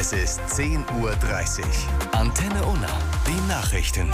Es ist 10:30 Uhr. Antenne Unna, die Nachrichten.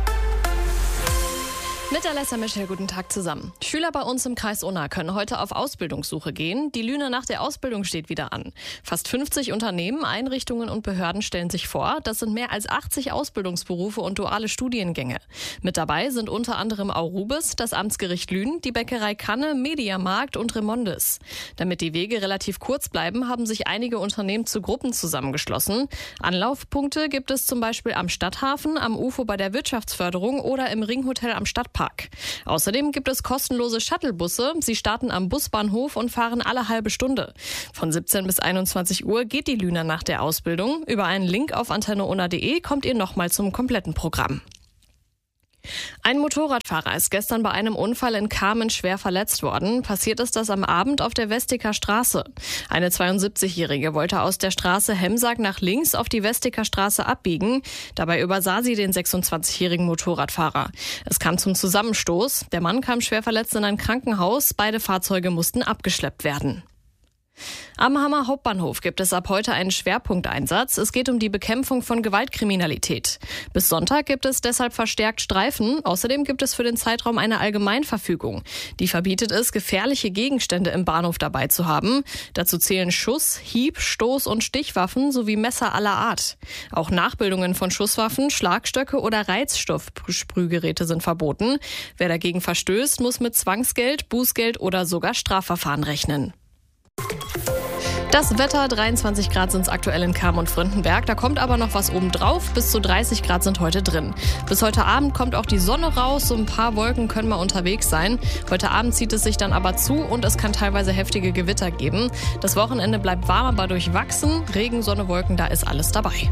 Mit Alessa Michel, guten Tag zusammen. Schüler bei uns im Kreis Unna können heute auf Ausbildungssuche gehen. Die Lüne nach der Ausbildung steht wieder an. Fast 50 Unternehmen, Einrichtungen und Behörden stellen sich vor. Das sind mehr als 80 Ausbildungsberufe und duale Studiengänge. Mit dabei sind unter anderem Aurubis, das Amtsgericht Lünen, die Bäckerei Kanne, Mediamarkt und Remondis. Damit die Wege relativ kurz bleiben, haben sich einige Unternehmen zu Gruppen zusammengeschlossen. Anlaufpunkte gibt es zum Beispiel am Stadthafen, am UFO bei der Wirtschaftsförderung oder im Ringhotel am Stadtpark. Außerdem gibt es kostenlose Shuttlebusse. Sie starten am Busbahnhof und fahren alle halbe Stunde. Von 17 bis 21 Uhr geht die Lüne nach der Ausbildung. Über einen Link auf antenneunna.de kommt ihr nochmal zum kompletten Programm. Ein Motorradfahrer ist gestern bei einem Unfall in Kamen schwer verletzt worden. Passiert ist das am Abend auf der Westiker Straße. Eine 72-Jährige wollte aus der Straße Hemsag nach links auf die Westiker Straße abbiegen. Dabei übersah sie den 26-jährigen Motorradfahrer. Es kam zum Zusammenstoß. Der Mann kam schwer verletzt in ein Krankenhaus. Beide Fahrzeuge mussten abgeschleppt werden. Am Hammer Hauptbahnhof gibt es ab heute einen Schwerpunkteinsatz. Es geht um die Bekämpfung von Gewaltkriminalität. Bis Sonntag gibt es deshalb verstärkt Streifen. Außerdem gibt es für den Zeitraum eine Allgemeinverfügung. Die verbietet es, gefährliche Gegenstände im Bahnhof dabei zu haben. Dazu zählen Schuss-, Hieb-, Stoß- und Stichwaffen sowie Messer aller Art. Auch Nachbildungen von Schusswaffen, Schlagstöcke oder Reizstoffsprühgeräte sind verboten. Wer dagegen verstößt, muss mit Zwangsgeld, Bußgeld oder sogar Strafverfahren rechnen. Das Wetter, 23 Grad sind es aktuell in Kamen und Frindenberg. Da kommt aber noch was obendrauf. Bis zu 30 Grad sind heute drin. Bis heute Abend kommt auch die Sonne raus. So ein paar Wolken können mal unterwegs sein. Heute Abend zieht es sich dann aber zu und es kann teilweise heftige Gewitter geben. Das Wochenende bleibt warm, aber durchwachsen. Regen, Sonne, Wolken, da ist alles dabei.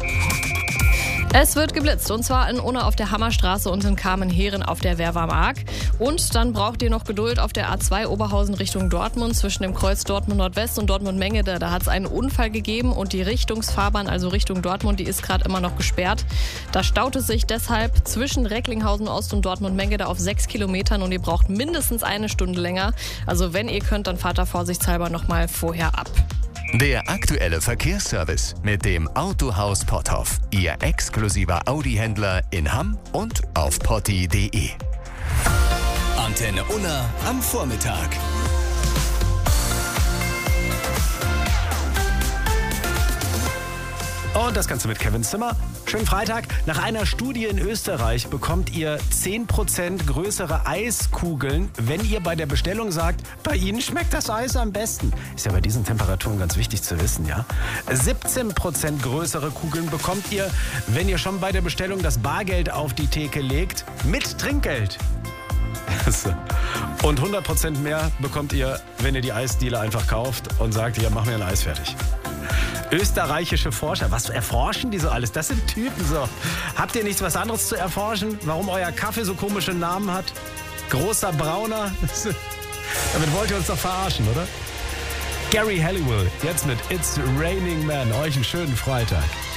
Es wird geblitzt, und zwar in Unna auf der Hammerstraße und in Kamen-Heeren auf der Wehrwarmark. Und dann braucht ihr noch Geduld auf der A2 Oberhausen Richtung Dortmund zwischen dem Kreuz Dortmund Nordwest und Dortmund Mengede. Da hat es einen Unfall gegeben und die Richtungsfahrbahn, also Richtung Dortmund, die ist gerade immer noch gesperrt. Da staut es sich deshalb zwischen Recklinghausen Ost und Dortmund Mengede auf 6 Kilometern und ihr braucht mindestens eine Stunde länger. Also wenn ihr könnt, dann fahrt da vorsichtshalber nochmal vorher ab. Der aktuelle Verkehrsservice mit dem Autohaus Potthoff. Ihr exklusiver Audi-Händler in Hamm und auf potti.de. Antenne Unna am Vormittag. Und das Ganze mit Kevin Zimmer. Schönen Freitag. Nach einer Studie in Österreich bekommt ihr 10% größere Eiskugeln, wenn ihr bei der Bestellung sagt, bei Ihnen schmeckt das Eis am besten. Ist ja bei diesen Temperaturen ganz wichtig zu wissen, ja? 17% größere Kugeln bekommt ihr, wenn ihr schon bei der Bestellung das Bargeld auf die Theke legt, mit Trinkgeld. Und 100% mehr bekommt ihr, wenn ihr die Eisdiele einfach kauft und sagt, hier, mach mir ein Eis fertig. Österreichische Forscher. Was erforschen die so alles? Das sind Typen so. Habt ihr nichts was anderes zu erforschen? Warum euer Kaffee so komische Namen hat? Großer Brauner? Damit wollt ihr uns doch verarschen, oder? Gary Halliwell, jetzt mit It's Raining Man. Euch einen schönen Freitag.